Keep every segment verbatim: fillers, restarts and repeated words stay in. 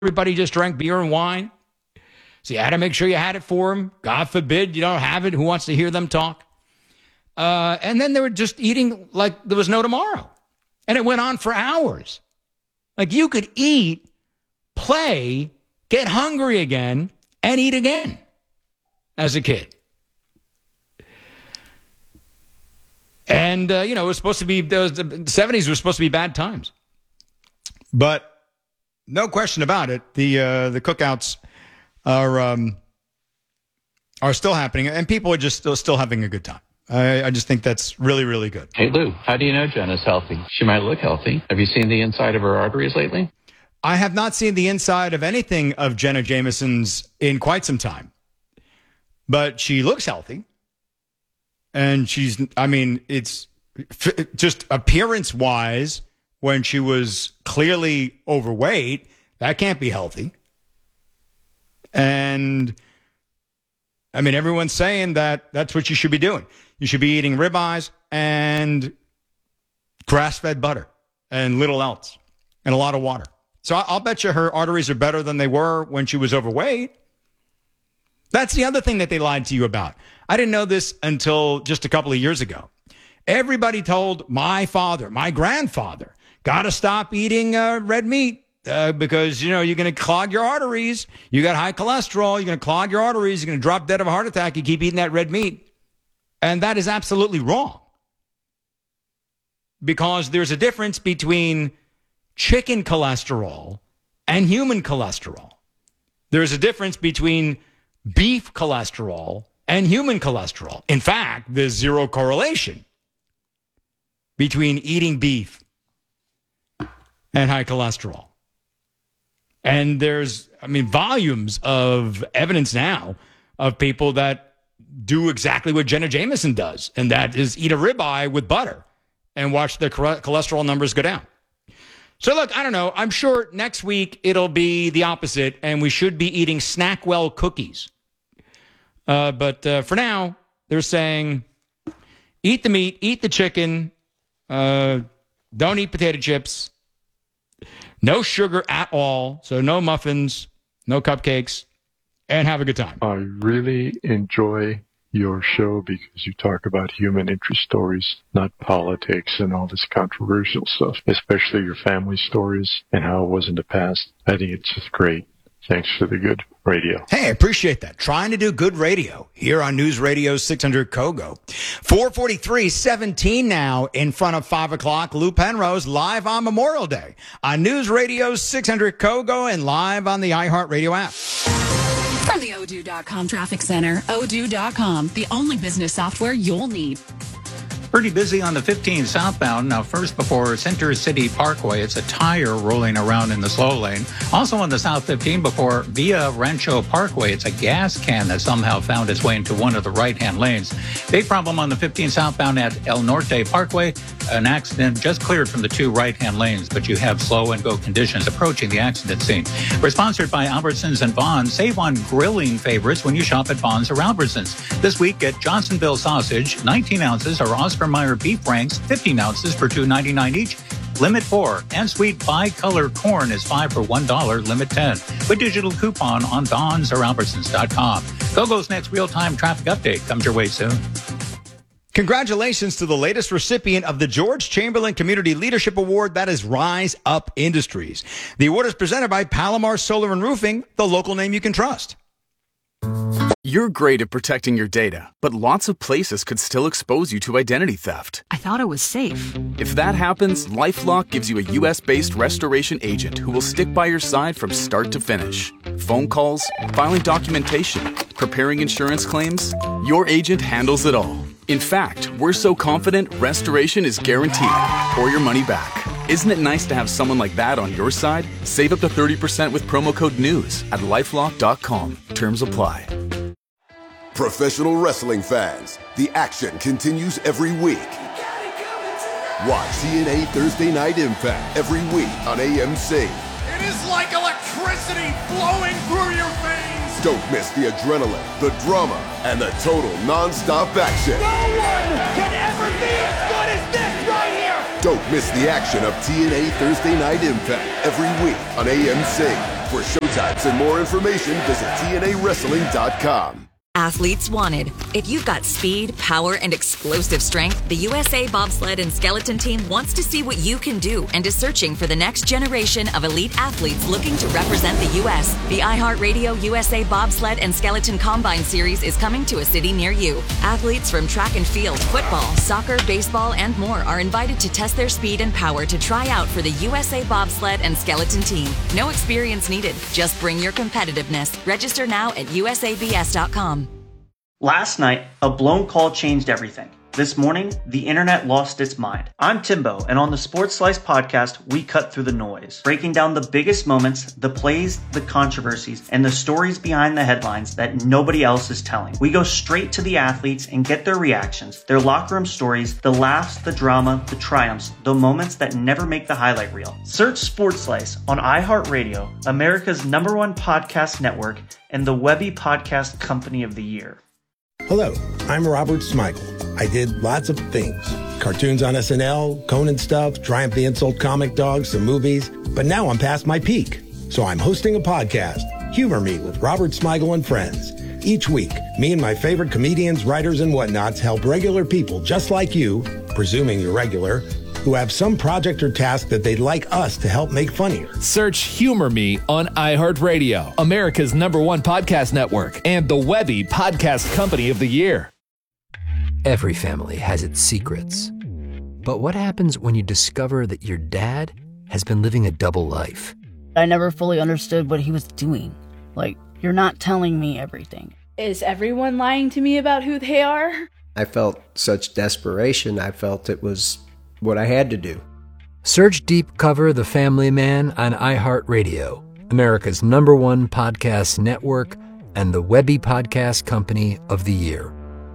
everybody just drank beer and wine. So you had to make sure you had it for them. God forbid you don't have it. Who wants to hear them talk? Uh, and then they were just eating like there was no tomorrow. And it went on for hours. Like you could eat, play, get hungry again, and eat again as a kid. And, uh, you know, it was supposed to be, the seventies were supposed to be bad times. But no question about it, the uh, the cookouts are um, are still happening, and people are just still, still having a good time. I, I just think that's really, really good. Hey, Lou, how do you know Jen is healthy? She might look healthy. Have you seen the inside of her arteries lately? I have not seen the inside of anything of Jenna Jameson's in quite some time. But she looks healthy. And she's, I mean, it's f- just appearance-wise, when she was clearly overweight, that can't be healthy. And, I mean, everyone's saying that that's what you should be doing. You should be eating ribeyes and grass-fed butter and little else and a lot of water. So I'll bet you her arteries are better than they were when she was overweight. That's the other thing that they lied to you about. I didn't know this until just a couple of years ago. Everybody told my father, my grandfather, got to stop eating uh, red meat uh, because, you know, you're going to clog your arteries. You got high cholesterol. You're going to clog your arteries. You're going to drop dead of a heart attack. You keep eating that red meat. And that is absolutely wrong. Because there's a difference between chicken cholesterol and human cholesterol. There's a difference between beef cholesterol and human cholesterol. In fact, there's zero correlation between eating beef and high cholesterol. And there's, I mean, volumes of evidence now of people that do exactly what Jenna Jameson does, and that is eat a ribeye with butter and watch their cholesterol numbers go down. So look, I don't know. I'm sure next week it'll be the opposite, and we should be eating Snackwell cookies. Uh, but uh, for now, they're saying eat the meat, eat the chicken, uh, don't eat potato chips, no sugar at all, so no muffins, no cupcakes, and have a good time. I really enjoy your show because you talk about human interest stories, not politics and all this controversial stuff, especially your family stories and how it was in the past. I think it's just great. Thanks for the good radio. Hey, I appreciate that. Trying to do good radio here on News Radio six hundred Kogo. four forty-three, seventeen now in front of five o'clock. Lou Penrose live on Memorial Day on News Radio six hundred Kogo and live on the iHeartRadio app. From the Odoo dot com Traffic Center, Odoo dot com, the only business software you'll need. Pretty busy on the fifteen southbound. Now, first before Center City Parkway, it's a tire rolling around in the slow lane. Also on the South fifteen before Via Rancho Parkway, it's a gas can that somehow found its way into one of the right-hand lanes. Big problem on the fifteen southbound at El Norte Parkway. An accident just cleared from the two right-hand lanes, but you have slow and go conditions approaching the accident scene. We're sponsored by Albertsons and Vons. Save on grilling favorites when you shop at Vons or Albertsons. This week, get Johnsonville sausage, nineteen ounces, or Oscar Mayer beef franks, fifteen ounces for two ninety-nine each. Limit four. And sweet bi-color corn is five for one dollar, limit ten. With digital coupon on Vons or Albertsons dot com. Kogo's next real-time traffic update comes your way soon. Congratulations to the latest recipient of the George Chamberlain Community Leadership Award. That is Rise Up Industries. The award is presented by Palomar Solar and Roofing, the local name you can trust. You're great at protecting your data, but lots of places could still expose you to identity theft. I thought it was safe. If that happens, LifeLock gives you a U S-based restoration agent who will stick by your side from start to finish. Phone calls, filing documentation, preparing insurance claims, your agent handles it all. In fact, we're so confident restoration is guaranteed or your money back. Isn't it nice to have someone like that on your side? Save up to thirty percent with promo code NEWS at lifelock dot com. Terms apply. Professional wrestling fans, the action continues every week. Watch T N A Thursday Night Impact every week on A M C. It is like electricity flowing through your veins. Don't miss the adrenaline, the drama, and the total non-stop action. No one can ever be as good as this right here. Don't miss the action of T N A Thursday Night Impact every week on A M C. For showtimes and more information, visit T N A wrestling dot com. Athletes wanted. If you've got speed, power, and explosive strength, the U S A Bobsled and Skeleton Team wants to see what you can do and is searching for the next generation of elite athletes looking to represent the U S. The iHeartRadio U S A Bobsled and Skeleton Combine Series is coming to a city near you. Athletes from track and field, football, soccer, baseball, and more are invited to test their speed and power to try out for the U S A Bobsled and Skeleton Team. No experience needed. Just bring your competitiveness. Register now at U S A B S dot com. Last night, a blown call changed everything. This morning, the internet lost its mind. I'm Timbo, and on the Sports Slice podcast, we cut through the noise, breaking down the biggest moments, the plays, the controversies, and the stories behind the headlines that nobody else is telling. We go straight to the athletes and get their reactions, their locker room stories, the laughs, the drama, the triumphs, the moments that never make the highlight reel. Search Sports Slice on iHeartRadio, America's number one podcast network, and the Webby Podcast Company of the Year. Hello, I'm Robert Smigel. I did lots of things. Cartoons on S N L, Conan stuff, Triumph the Insult Comic Dog, some movies. But now I'm past my peak. So I'm hosting a podcast, Humor Me with Robert Smigel and Friends. Each week, me and my favorite comedians, writers, and whatnots help regular people just like you, presuming you're regular, who have some project or task that they'd like us to help make funnier. Search Humor Me on iHeartRadio, America's number one podcast network, and the Webby Podcast Company of the Year. Every family has its secrets. But what happens when you discover that your dad has been living a double life? I never fully understood what he was doing. Like, you're not telling me everything. Is everyone lying to me about who they are? I felt such desperation. I felt it was what I had to do. Search Deep Cover The Family Man on iHeartRadio, America's number one podcast network, and the Webby Podcast Company of the Year.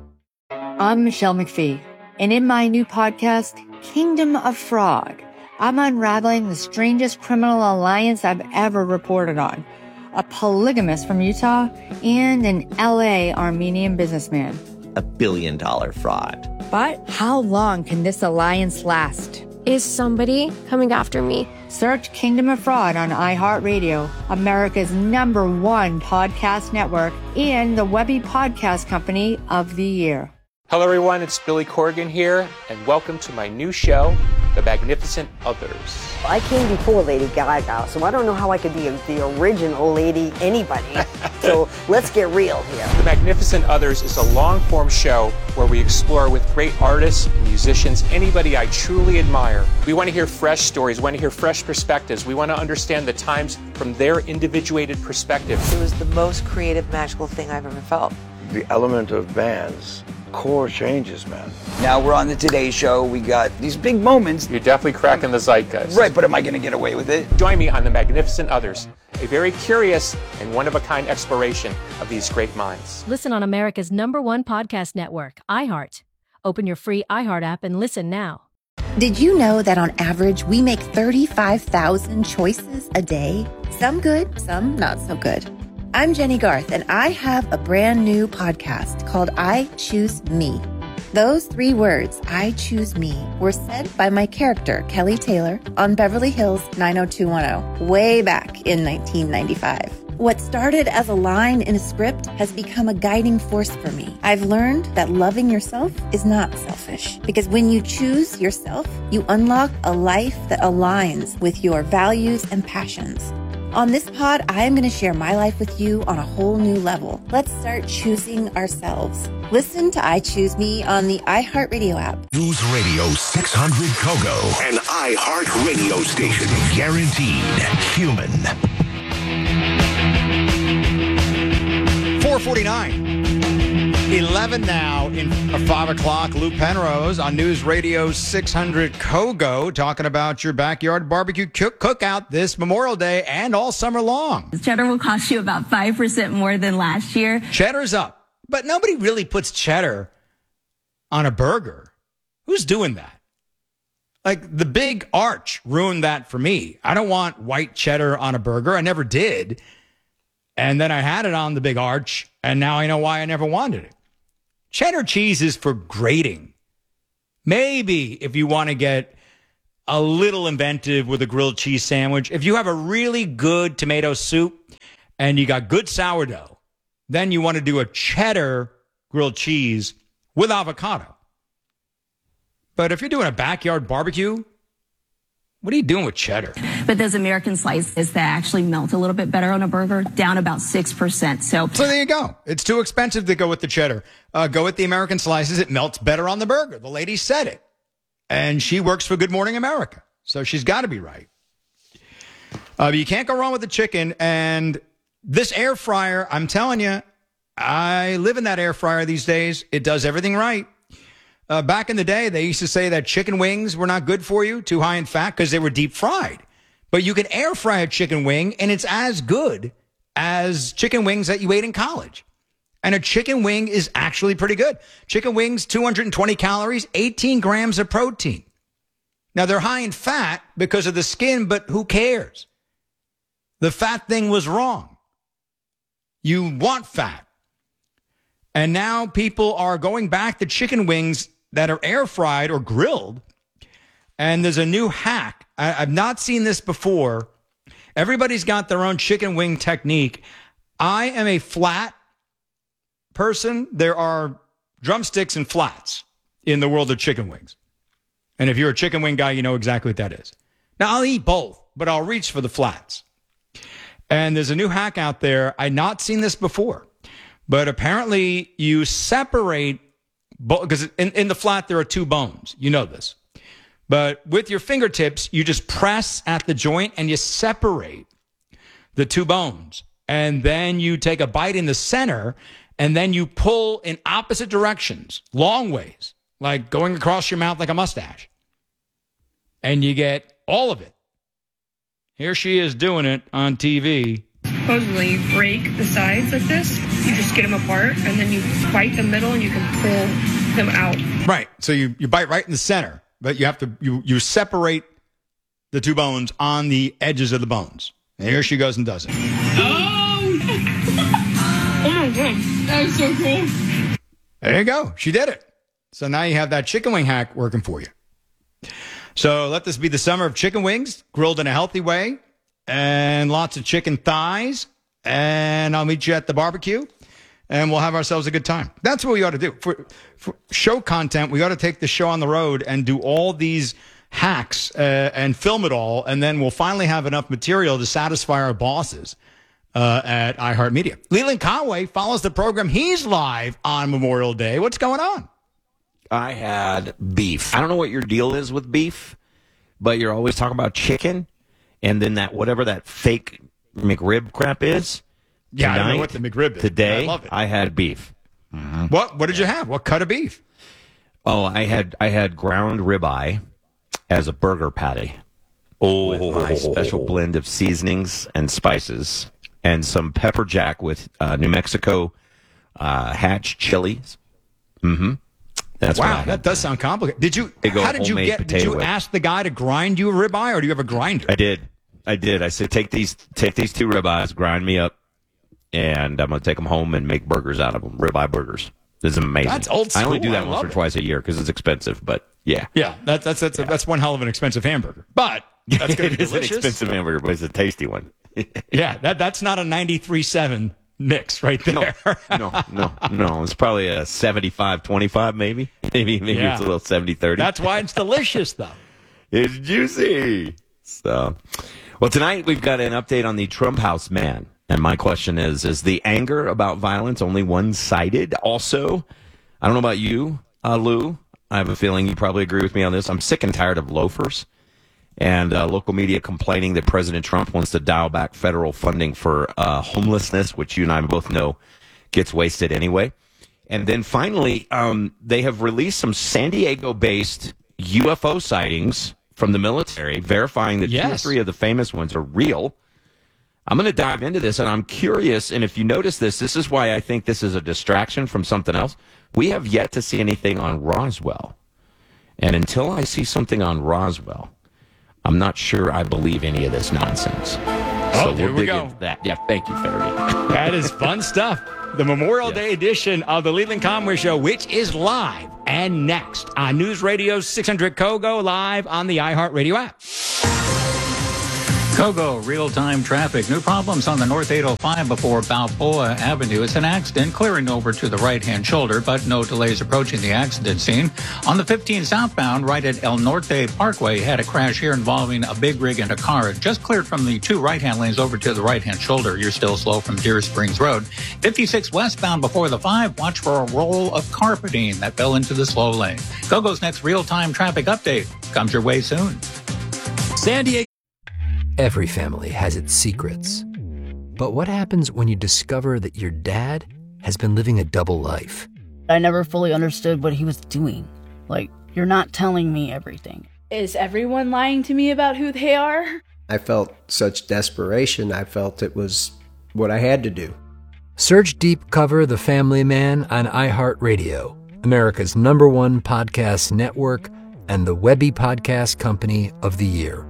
I'm Michelle McPhee, and in my new podcast, Kingdom of Fraud, I'm unraveling the strangest criminal alliance I've ever reported on. A polygamist from Utah and an L A Armenian businessman. A billion dollar fraud. But how long can this alliance last? Is somebody coming after me? Search Kingdom of Fraud on iHeartRadio, America's number one podcast network, and the Webby Podcast Company of the Year. Hello, everyone. It's Billy Corgan here, and welcome to my new show, The Magnificent Others. I came before Lady Gaga, so I don't know how I could be a, the original Lady anybody. So let's get real here. The Magnificent Others is a long-form show where we explore with great artists, musicians, anybody I truly admire. We want to hear fresh stories, we want to hear fresh perspectives. We want to understand the times from their individuated perspective. It was the most creative, magical thing I've ever felt. The element of bands. Core changes, man. Now we're on the Today Show. We got these big moments. You're definitely cracking the zeitgeist. Right, but am I going to get away with it? Join me on The Magnificent Others, a very curious and one-of-a-kind exploration of these great minds. Listen on America's number one podcast network, iHeart. Open your free iHeart app and listen now. Did you know that on average, we make thirty-five thousand choices a day? Some good, some not so good. I'm Jenny Garth, and I have a brand new podcast called I Choose Me. Those three words, I Choose Me, were said by my character, Kelly Taylor, on Beverly Hills nine oh two one oh, way back in nineteen ninety-five. What started as a line in a script has become a guiding force for me. I've learned that loving yourself is not selfish, because when you choose yourself, you unlock a life that aligns with your values and passions. On this pod, I am going to share my life with you on a whole new level. Let's start choosing ourselves. Listen to I Choose Me on the iHeartRadio app. News Radio six hundred Kogo, an iHeartRadio station. Guaranteed human. four forty-nine. eleven now in five o'clock. Lou Penrose on News Radio six hundred Kogo talking about your backyard barbecue cook- cookout this Memorial Day and all summer long. Cheddar will cost you about five percent more than last year. Cheddar's up, but nobody really puts cheddar on a burger. Who's doing that? Like, the Big Arch ruined that for me. I don't want white cheddar on a burger. I never did. And then I had it on the Big Arch, and now I know why I never wanted it. Cheddar cheese is for grating. Maybe if you want to get a little inventive with a grilled cheese sandwich. If you have a really good tomato soup and you got good sourdough, then you want to do a cheddar grilled cheese with avocado. But if you're doing a backyard barbecue, what are you doing with cheddar? But those American slices that actually melt a little bit better on a burger, down about six percent. So, so there you go. It's too expensive to go with the cheddar. Uh, go with the American slices. It melts better on the burger. The lady said it. And she works for Good Morning America. So she's got to be right. Uh, but you can't go wrong with the chicken. And this air fryer, I'm telling you, I live in that air fryer these days. It does everything right. Uh, back in the day, they used to say that chicken wings were not good for you, too high in fat, because they were deep fried. But you can air fry a chicken wing, and it's as good as chicken wings that you ate in college. And a chicken wing is actually pretty good. Chicken wings, two hundred twenty calories, eighteen grams of protein. Now, they're high in fat because of the skin, but who cares? The fat thing was wrong. You want fat. And now people are going back to chicken wings that are air fried or grilled. And there's a new hack. I, I've not seen this before. Everybody's got their own chicken wing technique. I am a flat person. There are drumsticks and flats in the world of chicken wings. And if you're a chicken wing guy, you know exactly what that is. Now, I'll eat both, but I'll reach for the flats. And there's a new hack out there. I'd not seen this before. But apparently you separate, because in, in the flat there are two bones. You know this. But with your fingertips, you just press at the joint and you separate the two bones. And then you take a bite in the center and then you pull in opposite directions, long ways, like going across your mouth like a mustache. And you get all of it. Here she is doing it on T V. Supposedly, you break the sides like this. You just get them apart, and then you bite the middle, and you can pull them out. Right. So you, you bite right in the center, but you have to you you separate the two bones on the edges of the bones. And here she goes and does it. Oh! Oh my god, that was so cool. There you go. She did it. So now you have that chicken wing hack working for you. So let this be the summer of chicken wings, grilled in a healthy way, and lots of chicken thighs. And I'll meet you at the barbecue, and we'll have ourselves a good time. That's what we ought to do. For, for show content, we ought to take the show on the road and do all these hacks uh, and film it all, and then we'll finally have enough material to satisfy our bosses uh, at iHeartMedia. Leland Conway follows the program. He's live on Memorial Day. What's going on? I had beef. I don't know what your deal is with beef, but you're always talking about chicken, and then that whatever that fake McRib crap is. Yeah, tonight, I don't know what the McRib is. Today, I love it. I had beef. Mm-hmm. What? What did you have? What cut of beef? Oh, I had I had ground ribeye as a burger patty. Oh, with my special blend of seasonings and spices, and some pepper jack with uh, New Mexico uh, Hatch chilies. Mm-hmm. That's wow, that does sound complicated. Did you? How did you get? Did you ask the guy to grind you a ribeye, or do you have a grinder? I did. I did. I said, take these, take these two ribeyes, grind me up, and I'm gonna take them home and make burgers out of them. Ribeye burgers. This is amazing. That's old school. I only do that I once or it. twice a year because it's expensive. But yeah, yeah, that, that's that's yeah. that's one hell of an expensive hamburger. But that's gonna it be is an expensive hamburger, but it's a tasty one. yeah, that that's not a ninety-three point seven mix right there. No, no, no, no. It's probably a seventy-five twenty-five, maybe. Maybe maybe yeah. it's a little seventy thirty. That's why it's delicious, though. It's juicy. So, well, tonight we've got an update on the Trump House man. And my question is, is the anger about violence only one-sided? Also, I don't know about you, uh, Lou. I have a feeling you probably agree with me on this. I'm sick and tired of loafers. And uh, local media complaining that President Trump wants to dial back federal funding for uh, homelessness, which you and I both know gets wasted anyway. And then finally, um, they have released some San Diego-based U F O sightings from the military, verifying that yes. two or three of the famous ones are real. I'm going to dive into this, and I'm curious, and if you notice this, this is why I think this is a distraction from something else. We have yet to see anything on Roswell. And until I see something on Roswell, I'm not sure I believe any of this nonsense. Oh, so there we'll we dig go. into that. Yeah, thank you, Faraday. That is fun stuff. The Memorial yes. Day edition of the Leland Conway Show, which is live and next on News Radio six hundred Kogo, live on the iHeartRadio app. Kogo, real-time traffic. New problems on the North eight oh five before Balboa Avenue. It's an accident clearing over to the right-hand shoulder, but no delays approaching the accident scene. On the fifteen southbound, right at El Norte Parkway, had a crash here involving a big rig and a car. It just cleared from the two right-hand lanes over to the right-hand shoulder. You're still slow from Deer Springs Road. fifty-six westbound before the five. Watch for a roll of carpeting that fell into the slow lane. Kogo's next real-time traffic update comes your way soon. San Diego. Every family has its secrets. But what happens when you discover that your dad has been living a double life? I never fully understood what he was doing. Like, you're not telling me everything. Is everyone lying to me about who they are? I felt such desperation, I felt it was what I had to do. Search Deep Cover The Family Man on iHeartRadio, America's number one podcast network and the Webby Podcast Company of the Year.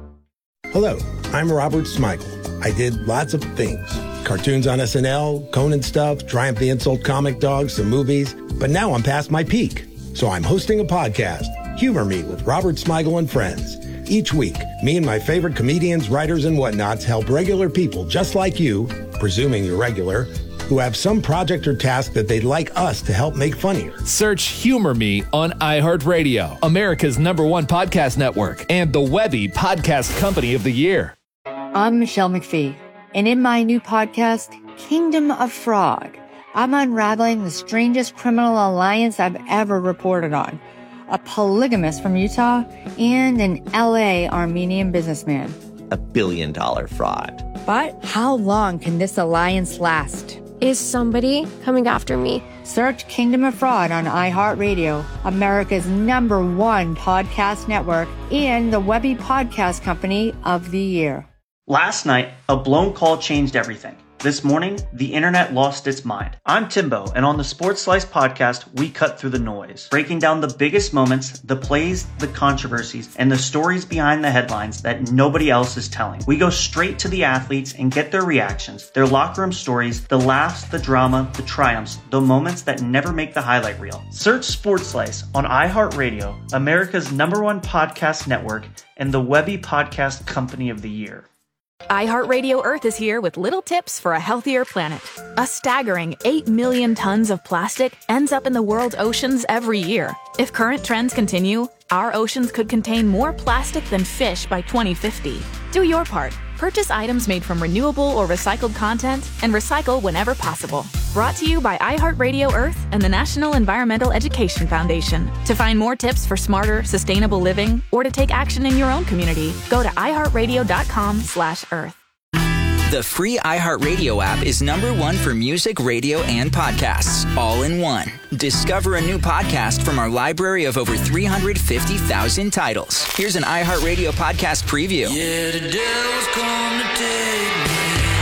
Hello, I'm Robert Smigel. I did lots of things. Cartoons on S N L, Conan stuff, Triumph the Insult comic dogs, some movies. But now I'm past my peak. So I'm hosting a podcast, Humor Me with Robert Smigel and Friends. Each week, me and my favorite comedians, writers, and whatnots help regular people just like you, presuming you're regular, who have some project or task that they'd like us to help make funnier. Search Humor Me on iHeartRadio, America's number one podcast network, and the Webby Podcast Company of the Year. I'm Michelle McPhee, and in my new podcast, Kingdom of Frog, I'm unraveling the strangest criminal alliance I've ever reported on. A polygamist from Utah and an L A Armenian businessman. A billion dollar fraud. But how long can this alliance last? Is somebody coming after me? Search Kingdom of Fraud on iHeartRadio, America's number one podcast network, and the Webby Podcast Company of the Year. Last night, a blown call changed everything. This morning, the internet lost its mind. I'm Timbo, and on the Sports Slice podcast, we cut through the noise, breaking down the biggest moments, the plays, the controversies, and the stories behind the headlines that nobody else is telling. We go straight to the athletes and get their reactions, their locker room stories, the laughs, the drama, the triumphs, the moments that never make the highlight reel. Search Sports Slice on iHeartRadio, America's number one podcast network, and the Webby Podcast Company of the Year. iHeartRadio Earth is here with little tips for a healthier planet. A staggering eight million tons of plastic ends up in the world's oceans every year. If current trends continue, our oceans could contain more plastic than fish by twenty fifty. Do your part. Purchase items made from renewable or recycled content and recycle whenever possible. Brought to you by iHeartRadio Earth and the National Environmental Education Foundation. To find more tips for smarter, sustainable living or to take action in your own community, go to iHeartRadio.com slash Earth. The free iHeartRadio app is number one for music, radio, and podcasts, all in one. Discover a new podcast from our library of over three hundred fifty thousand titles. Here's an iHeartRadio podcast preview. Yeah, the devil's come to take me.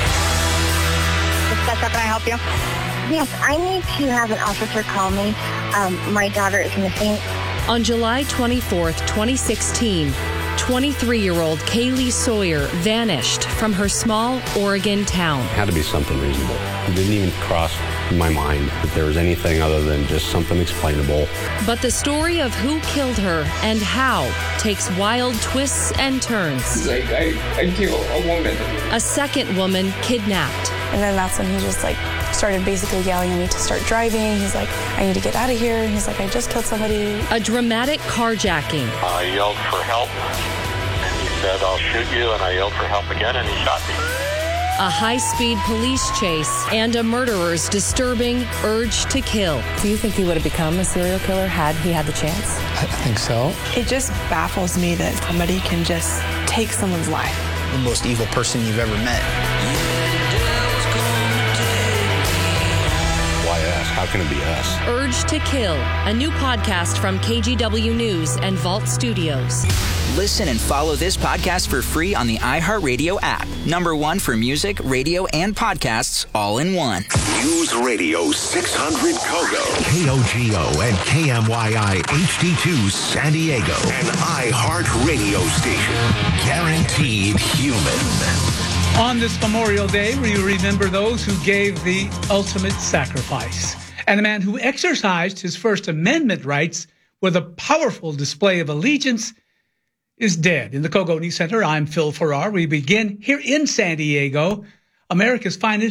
Can I help you? Yes, I need to have an officer call me. Um, my daughter is missing. On July twenty-fourth, twenty sixteen, twenty-three-year-old Kaylee Sawyer vanished from her small Oregon town. It had to be something reasonable. It didn't even cross my mind that there was anything other than just something explainable. But the story of who killed her and how takes wild twists and turns. He's like, I, I killed a woman. A second woman kidnapped. And then that's when he just like started basically yelling at me to start driving. He's like, I need to get out of here. And he's like, I just killed somebody. A dramatic carjacking. I yelled for help. And he said, I'll shoot you. And I yelled for help again, and he shot me. A high-speed police chase and a murderer's disturbing urge to kill. Do you think he would have become a serial killer had he had the chance? I think so. It just baffles me that somebody can just take someone's life. The most evil person you've ever met. Why us? How can it be us? Urge to Kill, a new podcast from K G W News and Vault Studios. Listen and follow this podcast for free on the iHeartRadio app. Number one for music, radio, and podcasts, all in one. News Radio six hundred Kogo, K O G O and K M Y I H D two San Diego, an iHeartRadio station. Guaranteed human. On this Memorial Day, we remember those who gave the ultimate sacrifice. And the man who exercised his First Amendment rights with a powerful display of allegiance is dead. In the Kogoni Center, I'm Phil Farrar. We begin here in San Diego, America's finest